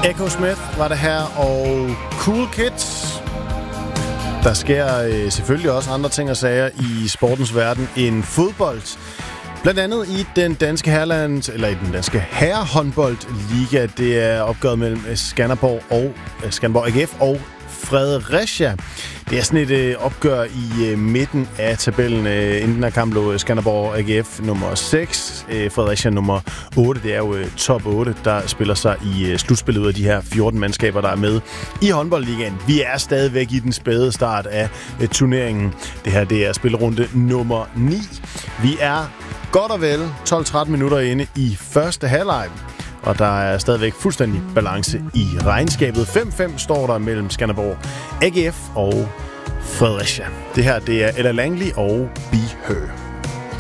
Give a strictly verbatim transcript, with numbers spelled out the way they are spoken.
Echo Smith var det her, og Cool Kids. Der sker øh, selvfølgelig også andre ting og sager i sportens verden end fodbold. Blandt andet i den danske herreland, eller i den danske herrehåndboldliga. Det er opgøret mellem Skanderborg og øh, Skanderborg A G F og Fredericia. Det er sådan et øh, opgør i øh, midten af tabellen. Øh, inden der kamp lå Skanderborg A G F nummer seks, øh, Fredericia nummer otte. Det er jo øh, top otte, der spiller sig i øh, slutspillet ud af de her fjorten mandskaber, der er med i håndboldligaen. Vi er stadigvæk i den spæde start af øh, turneringen. Det her det er spillerunde nummer ni. Vi er godt og vel tolv tretten minutter inde i første halvleg. Og der er stadigvæk fuldstændig balance i regnskabet. fem fem står der mellem Skanderborg A G F og Fredericia. Det her det er Ella Langley og Be Her.